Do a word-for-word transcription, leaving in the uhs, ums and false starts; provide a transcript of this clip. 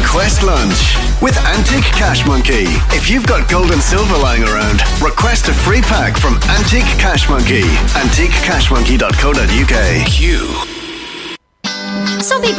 Request lunch with Antique Cash Monkey. If you've got gold and silver lying around, request a free pack from Antique Cash Monkey. antique cash monkey dot co dot uk. Q. Some people